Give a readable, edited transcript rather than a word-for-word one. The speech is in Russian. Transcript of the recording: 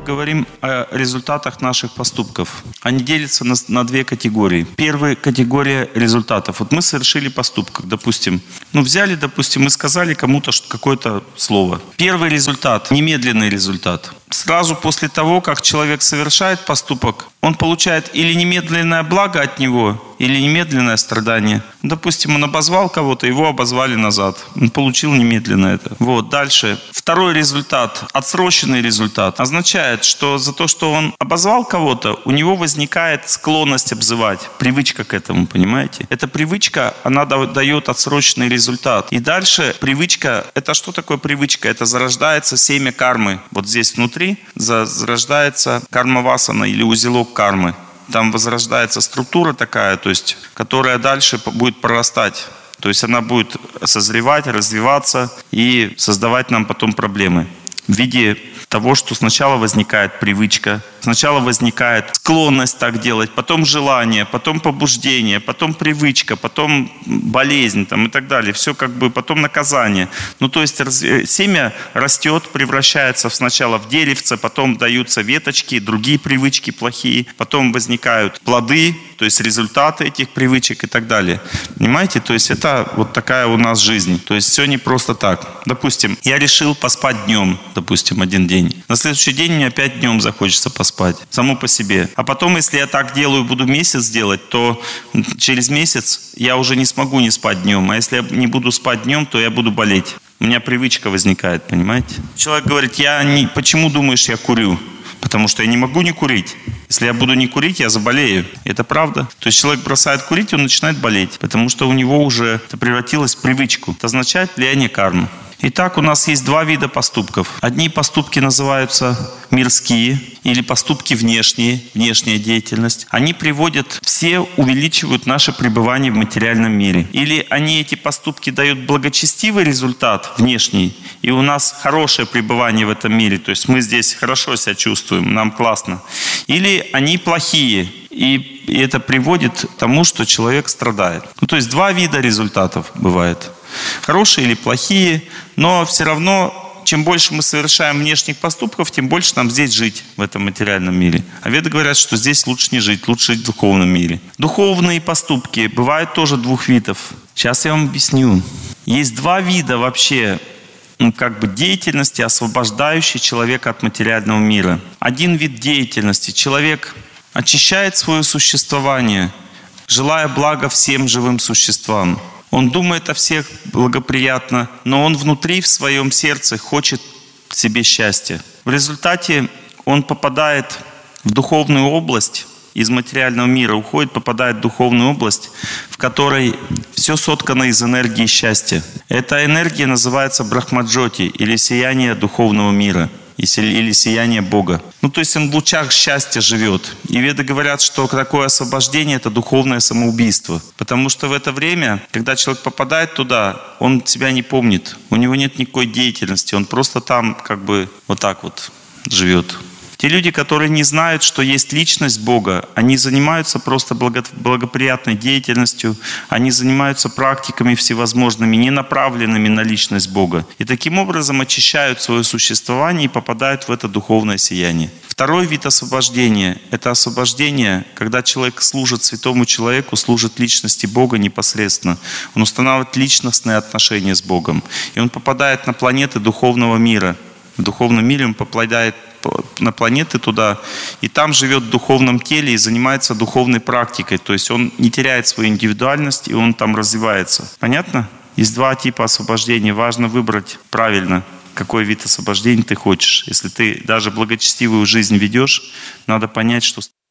Говорим о результатах наших поступков. Они делятся на две категории. Первая категория результатов. Вот мы совершили поступок, допустим. Взяли, допустим, и сказали кому-то какое-то слово. Первый результат, немедленный результат. Сразу после того, как человек совершает поступок, он получает или немедленное благо от него, или немедленное страдание. Допустим, он обозвал кого-то, его обозвали назад. Он получил немедленно это. Дальше. Второй результат, отсроченный результат, означает, что за то, что он обозвал кого-то, у него возникает склонность обзывать. Привычка к этому, понимаете? Эта привычка, она дает отсроченный результат. И дальше привычка, это что такое привычка? Это зарождается семя кармы. Вот здесь внутри зарождается карма-васана или узелок кармы. Там возрождается структура такая, то есть, которая дальше будет прорастать. То есть она будет созревать, развиваться и создавать нам потом проблемы. В виде того, что сначала возникает привычка, сначала возникает склонность так делать, потом желание, потом побуждение, потом привычка, потом болезнь и так далее. Все потом наказание. То есть семя растет, превращается сначала в деревце, потом даются веточки, другие привычки плохие, потом возникают плоды, то есть результаты этих привычек и так далее. Понимаете? То есть это вот такая у нас жизнь. То есть все не просто так. Допустим, я решил поспать днем, допустим, один день. На следующий день мне опять днем захочется поспать. Само по себе. А потом, если я так делаю, буду месяц делать, то через месяц я уже не смогу не спать днем. А если я не буду спать днем, то я буду болеть. У меня привычка возникает, понимаете? Человек говорит, почему думаешь, я курю? Потому что я не могу не курить. Если я буду не курить, я заболею. Это правда. То есть человек бросает курить, он начинает болеть. Потому что у него уже это превратилось в привычку. Это означает влияние кармы. Итак, у нас есть два вида поступков. Одни поступки называются мирские или поступки внешняя деятельность. Они увеличивают наше пребывание в материальном мире. Или эти поступки дают благочестивый результат внешний, и у нас хорошее пребывание в этом мире. То есть мы здесь хорошо себя чувствуем, нам классно. Или они плохие, и это приводит к тому, что человек страдает. То есть два вида результатов бывает. Хорошие или плохие, но все равно, чем больше мы совершаем внешних поступков, тем больше нам здесь жить в этом материальном мире. А веды говорят, что здесь лучше не жить, лучше жить в духовном мире. Духовные поступки бывают тоже двух видов. Сейчас я вам объясню. Есть два вида вообще деятельности, освобождающей человека от материального мира. Один вид деятельности. Человек очищает свое существование, желая блага всем живым существам. Он думает о всех благоприятно, но он внутри, в своем сердце, хочет себе счастья. В результате он попадает в духовную область, из материального мира попадает в духовную область, в которой все соткано из энергии счастья. Эта энергия называется брахмаджоти, или сияние духовного мира, или сияние Бога. То есть он в лучах счастья живет. И веды говорят, что такое освобождение – это духовное самоубийство. Потому что в это время, когда человек попадает туда, он себя не помнит. У него нет никакой деятельности. Он просто там вот так вот живет. Те люди, которые не знают, что есть личность Бога, они занимаются просто благоприятной деятельностью, они занимаются практиками всевозможными, не направленными на личность Бога. И таким образом очищают свое существование и попадают в это духовное сияние. Второй вид освобождения – это освобождение, когда человек служит святому человеку, служит личности Бога непосредственно. Он устанавливает личностные отношения с Богом. И он попадает на планеты духовного мира. В духовном мире он попадает на планеты туда, и там живет в духовном теле и занимается духовной практикой. То есть он не теряет свою индивидуальность, и он там развивается. Понятно? Есть два типа освобождения. Важно выбрать правильно, какой вид освобождения ты хочешь. Если ты даже благочестивую жизнь ведешь, надо понять, что